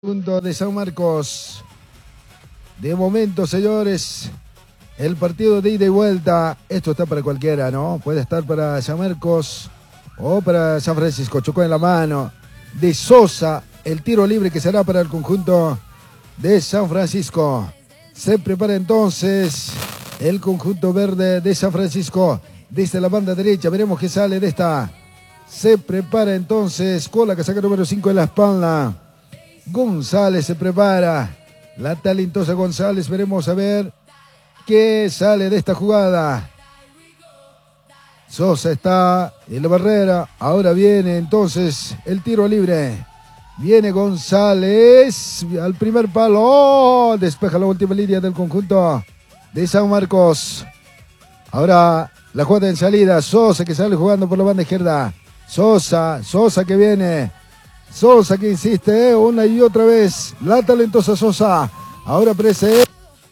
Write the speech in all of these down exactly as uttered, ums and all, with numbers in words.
Punto de San Marcos. De momento, señores, el partido de ida y vuelta, esto está para cualquiera, ¿no? Puede estar para San Marcos o para San Francisco. Chocó en la mano de Sosa, el tiro libre que será para el conjunto de San Francisco. Se prepara entonces el conjunto verde de San Francisco desde la banda derecha. Veremos qué sale de esta. Se prepara entonces con la casaca número cinco en la espalda. González se prepara, la talentosa González, veremos a ver qué sale de esta jugada. Sosa está en la barrera, ahora viene entonces el tiro libre. Viene González al primer palo, oh, despeja la última línea del conjunto de San Marcos. Ahora la jugada en salida, Sosa que sale jugando por la banda izquierda. Sosa, Sosa que viene. Sosa que insiste eh, una y otra vez. La talentosa Sosa. Ahora Prese.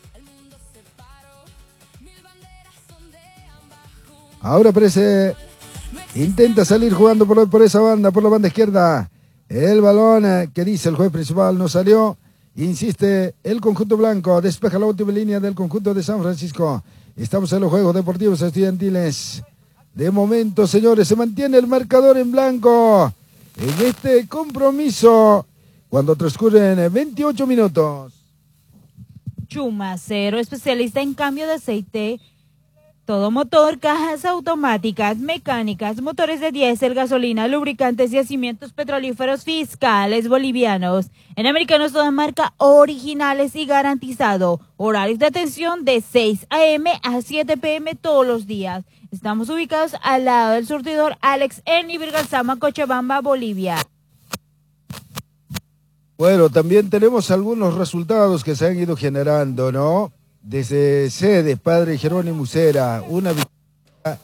Ahora Prese. Intenta salir jugando por, por esa banda, por la banda izquierda. El balón eh, que dice el juez principal no salió. Insiste el conjunto blanco. Despeja la última línea del conjunto de San Francisco. Estamos en los Juegos Deportivos Estudiantiles. De momento, señores, se mantiene el marcador en blanco. En este compromiso, cuando transcurren veintiocho minutos. Chumacero, especialista en cambio de aceite, todo motor, cajas automáticas, mecánicas, motores de diésel, gasolina, lubricantes, yacimientos petrolíferos fiscales bolivianos. En Americanos toda marca, originales y garantizado. Horarios de atención de seis a eme a siete pe eme todos los días. Estamos ubicados al lado del surtidor Alex en Ibirgalzama, Cochabamba, Bolivia. Bueno, también tenemos algunos resultados que se han ido generando, ¿no? Desde sede, Padre Jerónimo Usera, una victoria.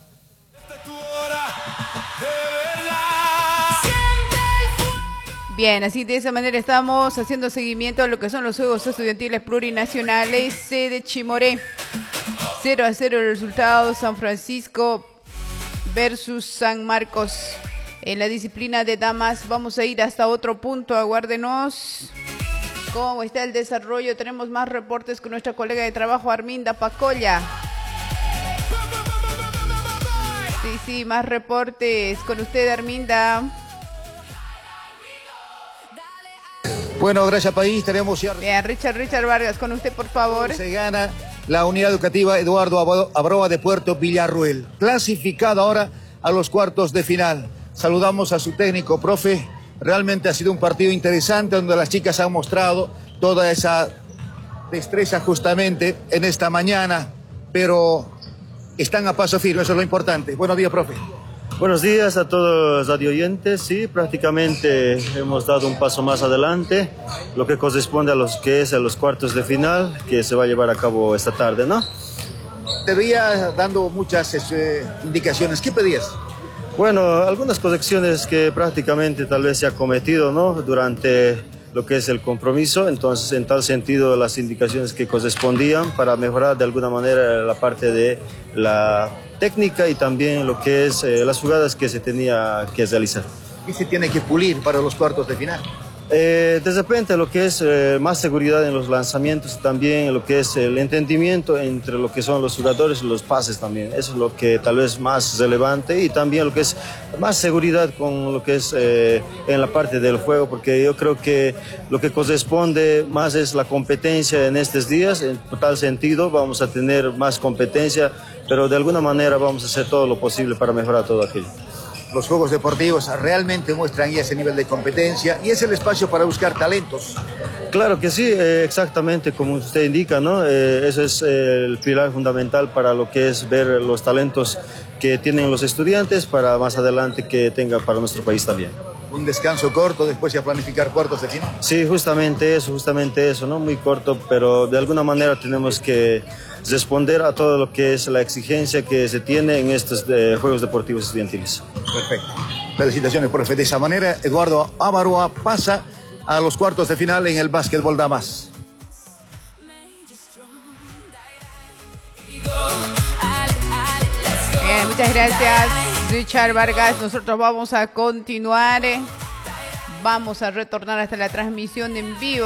Bien, así de esa manera estamos haciendo seguimiento a lo que son los Juegos Estudiantiles Plurinacionales, sede Chimoré. cero a cero el resultado, San Francisco versus San Marcos. En la disciplina de damas vamos a ir hasta otro punto, aguárdenos. ¿Cómo está el desarrollo? Tenemos más reportes con nuestra colega de trabajo Arminda Pacolla. Sí, sí, más reportes con usted, Arminda. Bueno, gracias país, tenemos ya... Bien, Richard, Richard Vargas, con usted, por favor. Se gana la unidad educativa Eduardo Abroa de Puerto Villarruel, clasificada ahora a los cuartos de final. Saludamos a su técnico, profe. Realmente ha sido un partido interesante donde las chicas han mostrado toda esa destreza justamente en esta mañana, pero están a paso firme, eso es lo importante. Buenos días, profe. Buenos días a todos los radioyentes. Sí, prácticamente hemos dado un paso más adelante, lo que corresponde a los que es a los cuartos de final, que se va a llevar a cabo esta tarde, ¿no? Te veía dando muchas eh, indicaciones. ¿Qué pedías? Bueno, algunas correcciones que prácticamente tal vez se ha cometido, ¿no? Durante lo que es el compromiso, entonces en tal sentido las indicaciones que correspondían para mejorar de alguna manera la parte de la técnica y también lo que es eh, las jugadas que se tenía que realizar. ¿Qué se tiene que pulir para los cuartos de final? Eh, de repente lo que es eh, más seguridad en los lanzamientos, también lo que es el entendimiento entre lo que son los jugadores y los pases también, eso es lo que tal vez más relevante, y también lo que es más seguridad con lo que es eh, en la parte del juego, porque yo creo que lo que corresponde más es la competencia en estos días. En tal sentido vamos a tener más competencia, pero de alguna manera vamos a hacer todo lo posible para mejorar todo aquello. Los Juegos Deportivos realmente muestran ya ese nivel de competencia y es el espacio para buscar talentos. Claro que sí, eh, exactamente como usted indica, ¿no? Eh, ese es eh, el pilar fundamental para lo que es ver los talentos que tienen los estudiantes para más adelante que tenga para nuestro país también. Un descanso corto después de planificar cuartos de final. Sí, justamente eso, justamente eso, ¿no? Muy corto, pero de alguna manera tenemos que responder a todo lo que es la exigencia que se tiene en estos eh, Juegos Deportivos Estudiantiles. Perfecto. Felicitaciones, profe. De esa manera, Eduardo Abaroa pasa a los cuartos de final en el básquetbol damas. Bien, muchas gracias, Richard Vargas. Nosotros vamos a continuar. vamos a retornar hasta la transmisión en vivo.